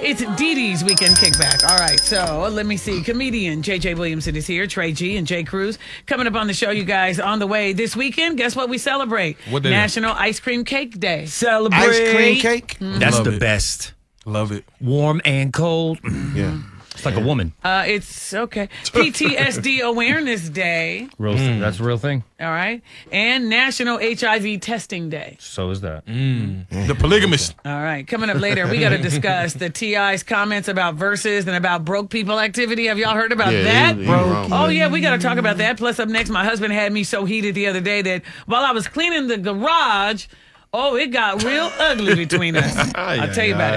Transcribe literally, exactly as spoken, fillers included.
It's Dee Dee's Weekend Kickback. All right, so let me see. Comedian J J Williamson is here. Trey G and Jay Cruz coming up on the show, you guys. On the way this weekend, guess what we celebrate? What day? National Ice Cream Cake Day. Celebrate. Ice cream cake? Mm-hmm. That's Love the it. best. Love it. Warm and cold. Yeah. It's like a woman. Uh, it's okay. P T S D Awareness Day. Real thing. That's a real thing. All right. And National H I V Testing Day. So is that. The polygamist. All right. Coming up later, we got to discuss the T I's comments about verses and about broke people activity. Have y'all heard about Yeah, that? he- he wrong. Oh, yeah. We got to talk about that. Plus, up next, my husband had me so heated the other day that while I was cleaning the garage, oh, it got real ugly between us. I'll tell you about it.